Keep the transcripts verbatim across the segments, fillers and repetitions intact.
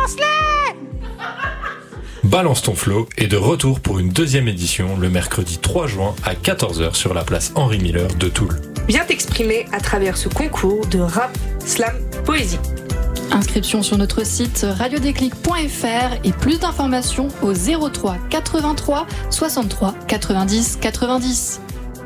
Balance-les! Balance ton flow est de retour pour une deuxième édition le mercredi trois juin à quatorze heures sur la place Henri Miller de Toul. Viens t'exprimer à travers ce concours de rap, slam, poésie. Inscription sur notre site radiodéclic point f r et plus d'informations au zéro trois quatre-vingt-trois soixante-trois quatre-vingt-dix quatre-vingt-dix.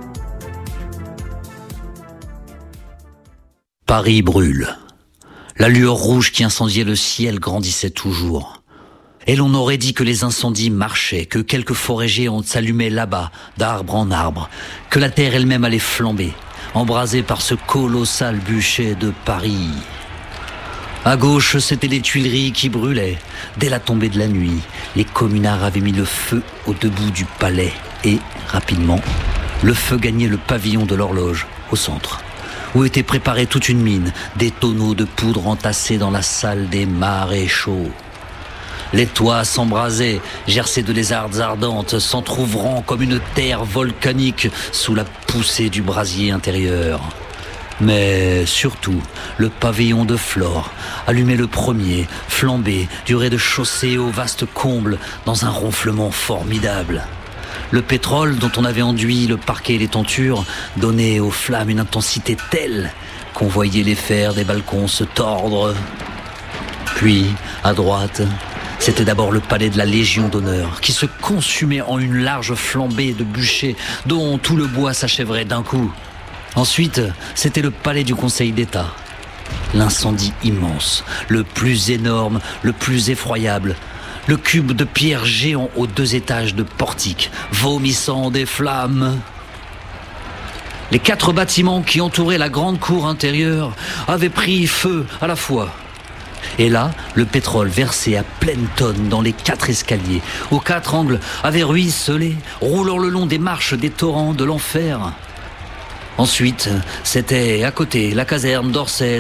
Paris brûle. La lueur rouge qui incendiait le ciel grandissait toujours. Et l'on aurait dit que les incendies marchaient, que quelques forêts géantes s'allumaient là-bas, d'arbre en arbre, que la terre elle-même allait flamber, embrasée par ce colossal bûcher de Paris. À gauche, c'étaient les Tuileries qui brûlaient. Dès la tombée de la nuit, les communards avaient mis le feu au debout du palais et, rapidement, le feu gagnait le pavillon de l'horloge, au centre, où était préparée toute une mine, des tonneaux de poudre entassés dans la salle des maréchaux. Les toits s'embrasaient, gercés de lézardes ardentes, s'entr'ouvrant comme une terre volcanique sous la poussée du brasier intérieur. Mais surtout, le pavillon de Flore, allumé le premier, flambé du rez-de-chaussée au vaste comble, dans un ronflement formidable. Le pétrole dont on avait enduit le parquet et les tentures donnait aux flammes une intensité telle qu'on voyait les fers des balcons se tordre. Puis, à droite, c'était d'abord le palais de la Légion d'honneur, qui se consumait en une large flambée de bûchers dont tout le bois s'achèverait d'un coup. Ensuite, c'était le palais du Conseil d'État. L'incendie immense, le plus énorme, le plus effroyable. Le cube de pierre géant aux deux étages de portique, vomissant des flammes. Les quatre bâtiments qui entouraient la grande cour intérieure avaient pris feu à la fois. Et là, le pétrole versé à pleine tonne dans les quatre escaliers, aux quatre angles, avait ruisselé, roulant le long des marches des torrents de l'enfer. Ensuite, c'était à côté la caserne d'Orsay